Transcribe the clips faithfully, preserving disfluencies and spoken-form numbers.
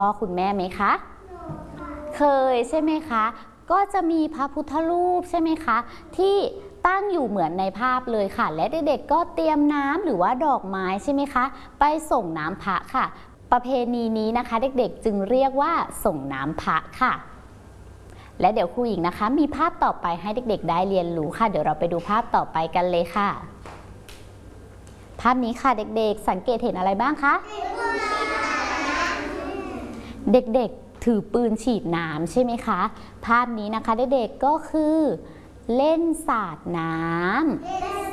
พ่อคุณแม่ไหมคะเคยใช่ไหมคะก็จะมีพระพุทธรูปใช่ไหมคะที่ตั้งอยู่เหมือนในภาพเลยค่ะและเด็กๆก็เตรียมน้ำหรือว่าดอกไม้ใช่ไหมคะไปส่งน้ำพระค่ะประเพณีนี้นะคะเด็กๆจึงเรียกว่าส่งน้ำพระค่ะและเดี๋ยวครูหญิงนะคะมีภาพต่อไปให้เด็กๆได้เรียนรู้ค่ะเดี๋ยวเราไปดูภาพต่อไปกันเลยค่ะภาพนี้ค่ะเด็กๆสังเกตเห็นอะไรบ้างคะเด็กๆถือปืนฉีดน้ำใช่ไหมคะภาพนี้นะคะเด็กๆก็คือเล่นสาดน้ำ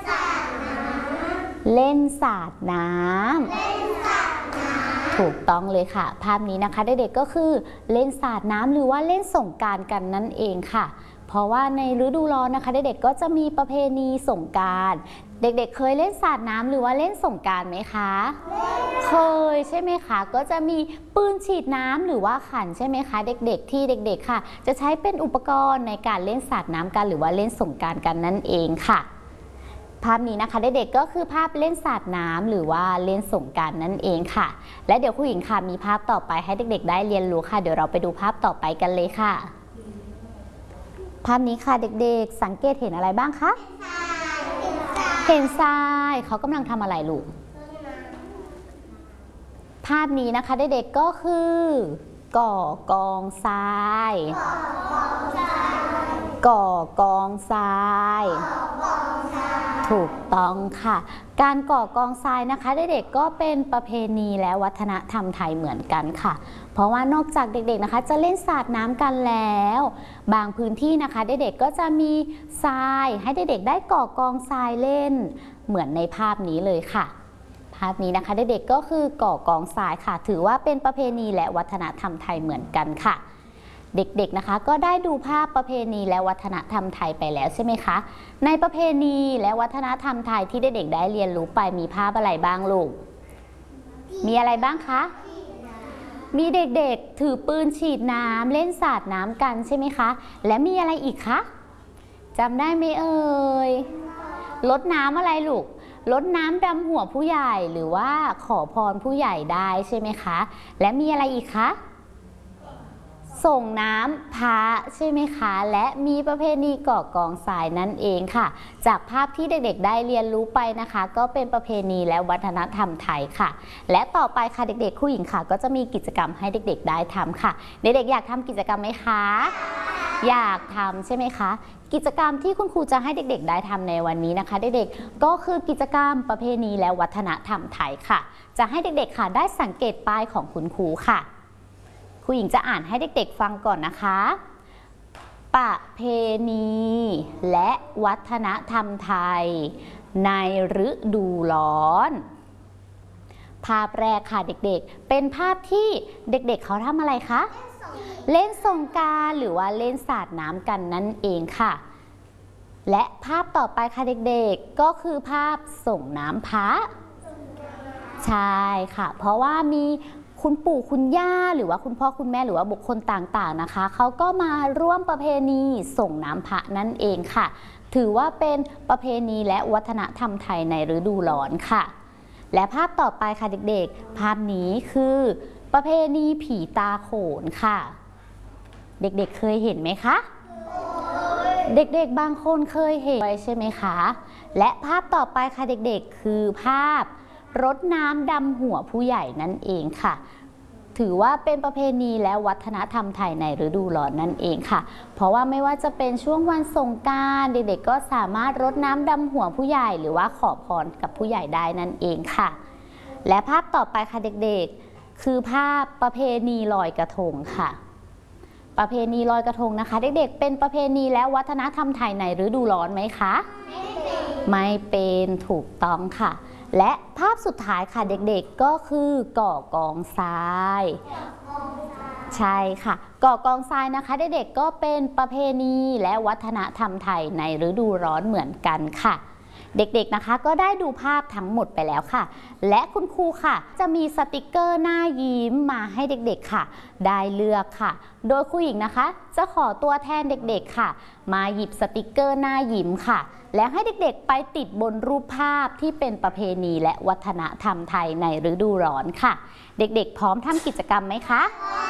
เล่นสาดน้ำถูกต้องเลยค่ะภาพนี้นะคะเด็กๆก็คือเล่นสาดน้ำหรือว่าเล่นสงกรานต์กันนั่นเองค่ะเพราะว่าในฤดูร้อนนะคะเด็กๆก็จะมีประเพณีสงกรานต์เด็กๆเคยเล่นสาดน้ำหรือว่าเล่นสงกรานต์ไหมคะเคยใช่ไหมคะก็จะมีปืนฉีดน้ำหรือว่าขันใช่ไหมคะเด็กๆที่เด็กๆค่ะจะใช้เป็นอุปกรณ์ในการเล่นสาดน้ำกันหรือว่าเล่นสงกรานต์กันนั่นเองค่ะภาพนี้นะคะเด็กๆก็คือภาพเล่นสาดน้ำหรือว่าเล่นสงกรานต์นั่นเองค่ะและเดี๋ยวครูหญิงค่ะมีภาพต่อไปให้เด็กๆได้เรียนรู้ค่ะเดี๋ยวเราไปดูภาพต่อไปกันเลยค่ะภาพนี้ค่ะเด็กๆสังเกตเห็นอะไรบ้างคะเห็นทรายเขากำลังทำอะไรลูกภาพนี้นะคะเด็กๆก็คือก่อกองทรายก่อกองทรายถูกต้องค่ะการก่อกองทรายนะคะเด็กๆก็เป็นประเพณีและวัฒนธรรมไทยเหมือนกันค่ะเพราะว่านอกจากเด็กๆนะคะจะเล่นสาดน้ำกันแล้วบางพื้นที่นะคะเด็กๆก็จะมีทรายให้เด็กๆได้ก่อกองทรายเล่นเหมือนในภาพนี้เลยค่ะภาพนี้นะคะเด็กๆก็คือก่อกองทรายค่ะถือว่าเป็นประเพณีและวัฒนธรรมไทยเหมือนกันค่ะเด็กๆนะคะก็ได้ดูภาพประเพณีและวัฒนธรรมไทยไปแล้วใช่ไหมคะในประเพณีและวัฒนธรรมไทยที่เด็กๆได้เรียนรู้ไปมีภาพอะไรบ้างลูกมีอะไรบ้างคะมีเด็กๆถือปืนฉีดน้ำเล่นสาดน้ำกันใช่ไหมคะและมีอะไรอีกคะจำได้ไหมเอ่ยรดน้ำอะไรลูกรดน้ำดำหัวผู้ใหญ่หรือว่าขอพรผู้ใหญ่ได้ใช่ไหมคะและมีอะไรอีกคะส่งน้ำพระใช่ไหมคะและมีประเพณีก่อกองทรายนั่นเองค่ะจากภาพที่เด็กๆได้เรียนรู้ไปนะคะก็เป็นประเพณีและวัฒนธรรมไทยค่ะและต่อไปค่ะเด็กๆผู้หญิงค่ะก็จะมีกิจกรรมให้เด็กๆได้ทำค่ะเด็กๆอยากทำกิจกรรมไหมคะอยากทำใช่ไหมคะกิจกรรมที่คุณครูจะให้เด็กๆได้ทำในวันนี้นะคะเด็กๆก็คือกิจกรรมประเพณีและวัฒนธรรมไทยค่ะจะให้เด็กๆค่ะได้สังเกตป้ายของคุณครูค่ะครูหญิงจะอ่านให้เด็กๆฟังก่อนนะคะประเพณีและวัฒนธรรมไทยในฤดูร้อนภาพแรกค่ะเด็กๆเป็นภาพที่เด็กๆเขาทำอะไรคะเล่นสงกรานต์หรือว่าเล่นสาดน้ำกันนั่นเองค่ะและภาพต่อไปค่ะเด็กๆก็คือภาพส่งน้ำพระใช่ค่ะเพราะว่ามีคุณปู่คุณย่าหรือว่าคุณพ่อคุณแม่หรือว่าบุคคลต่างๆนะคะเขาก็มาร่วมประเพณีส่งน้ำพระนั่นเองค่ะถือว่าเป็นประเพณีและวัฒนธรรมไทยในฤดูร้อนค่ะและภาพต่อไปค่ะเด็กๆภาพนี้คือประเพณีผีตาโขนค่ะเด็กๆเคยเห็นไหมคะเด็กๆบางคนเคยเห็นใช่ไหมคะและภาพต่อไปค่ะเด็กๆคือภาพรดน้ำดำหัวผู้ใหญ่นั่นเองค่ะถือว่าเป็นประเพณีและวัฒนธรรมไทยในฤดูร้อนนั่นเองค่ะเพราะว่าไม่ว่าจะเป็นช่วงวันสงกรานต์เด็กๆก็สามารถรดน้ำดำหัวผู้ใหญ่หรือว่าขอพรกับผู้ใหญ่ได้นั่นเองค่ะและภาพต่อไปค่ะเด็กๆคือภาพประเพณีลอยกระทงค่ะประเพณีลอยกระทงนะคะเด็กๆเป็นประเพณีและวัฒนธรรมไทยในฤดูร้อนไหมคะไม่เป็นถูกต้องค่ะและภาพสุดท้ายค่ะเด็กๆก็คือก่อกองทรายใช่ค่ะก่อกองทรายนะคะเด็กๆก็เป็นประเพณีและวัฒนธรรมไทยในฤดูร้อนเหมือนกันค่ะเด็กๆนะคะก็ได้ดูภาพทั้งหมดไปแล้วค่ะและคุณครูค่ะจะมีสติกเกอร์หน้ายิ้มมาให้เด็กๆค่ะได้เลือกค่ะโดยครูหญิงนะคะจะขอตัวแทนเด็กๆค่ะมาหยิบสติกเกอร์หน้ายิ้มค่ะแล้วให้เด็กๆไปติดบนรูปภาพที่เป็นประเพณีและวัฒนธรรมไทยในฤดูร้อนค่ะเด็กๆพร้อมทำกิจกรรมไหมคะ